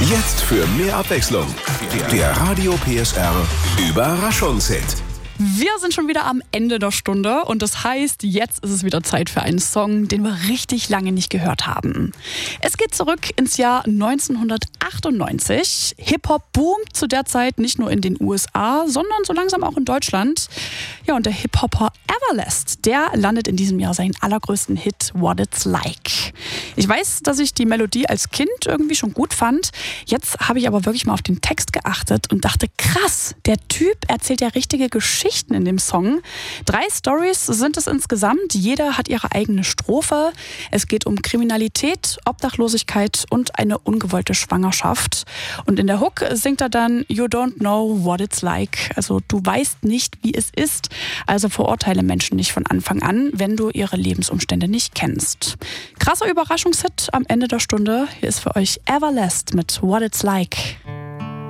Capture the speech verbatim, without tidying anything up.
Jetzt für mehr Abwechslung. Der Radio P S R Überraschungshit. Wir sind schon wieder am Ende der Stunde und das heißt, jetzt ist es wieder Zeit für einen Song, den wir richtig lange nicht gehört haben. Es geht zurück ins Jahr neunzehnhundertachtundneunzig. Hip-Hop boomt zu der Zeit nicht nur in den U S A, sondern so langsam auch in Deutschland. Ja, und der Hip-Hopper Everlast, der landet in diesem Jahr seinen allergrößten Hit What It's Like. Ich weiß, dass ich die Melodie als Kind irgendwie schon gut fand. Jetzt habe ich aber wirklich mal auf den Text geachtet und dachte, krass, der Typ erzählt ja richtige Geschichten in dem Song. Drei Storys sind es insgesamt. Jeder hat ihre eigene Strophe. Es geht um Kriminalität, Obdachlosigkeit und eine ungewollte Schwangerschaft. Und in der Hook singt er dann You don't know what it's like. Also du weißt nicht, wie es ist. Also verurteile Menschen nicht von Anfang an, wenn du ihre Lebensumstände nicht kennst. Krasser Überraschungshit am Ende der Stunde. Hier ist für euch Everlast mit What It's Like.